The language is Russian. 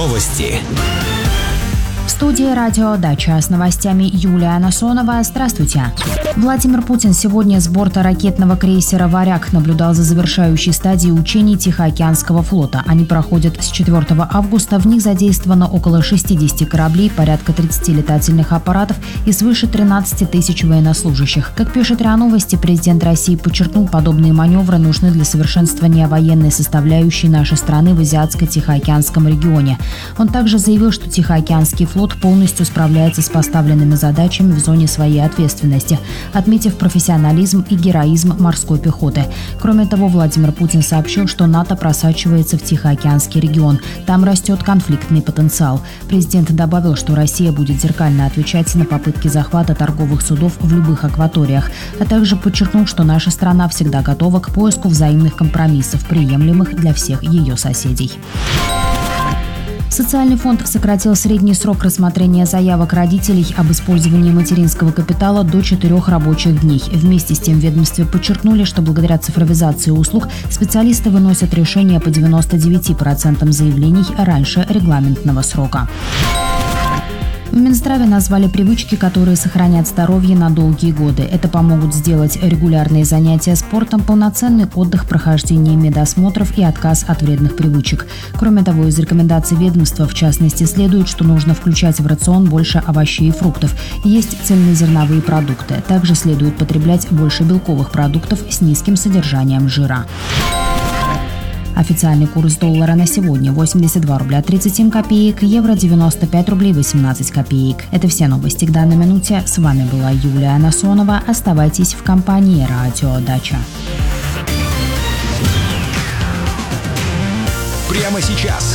Новости. В студии «Радио Дача» с новостями Юлия Насонова. Здравствуйте. Владимир Путин сегодня с борта ракетного крейсера «Варяг» наблюдал за завершающей стадией учений Тихоокеанского флота. Они проходят с 4 августа. В них задействовано около 60 кораблей, порядка 30 летательных аппаратов и свыше 13 тысяч военнослужащих. Как пишет РИА Новости, президент России подчеркнул, подобные маневры нужны для совершенствования военной составляющей нашей страны в Азиатско-Тихоокеанском регионе. Он также заявил, что Тихоокеанский флот полностью справляется с поставленными задачами в зоне своей ответственности, отметив профессионализм и героизм морской пехоты. Кроме того, Владимир Путин сообщил, что НАТО просачивается в Тихоокеанский регион. Там растет конфликтный потенциал. Президент добавил, что Россия будет зеркально отвечать на попытки захвата торговых судов в любых акваториях, а также подчеркнул, что наша страна всегда готова к поиску взаимных компромиссов, приемлемых для всех ее соседей. Социальный фонд сократил средний срок рассмотрения заявок родителей об использовании материнского капитала до 4 рабочих дней. Вместе с тем в ведомстве подчеркнули, что благодаря цифровизации услуг специалисты выносят решения по 99% заявлений раньше регламентного срока. В Минздраве назвали привычки, которые сохранят здоровье на долгие годы. Это помогут сделать регулярные занятия спортом, полноценный отдых, прохождение медосмотров и отказ от вредных привычек. Кроме того, из рекомендаций ведомства, в частности, следует, что нужно включать в рацион больше овощей и фруктов, есть цельнозерновые продукты. Также следует потреблять больше белковых продуктов с низким содержанием жира. Официальный курс доллара на сегодня 82 рубля 37 копеек, евро 95 рублей 18 копеек. Это все новости к данной минуте. С вами была Юлия Насонова. Оставайтесь в компании «Радио Дача». Прямо сейчас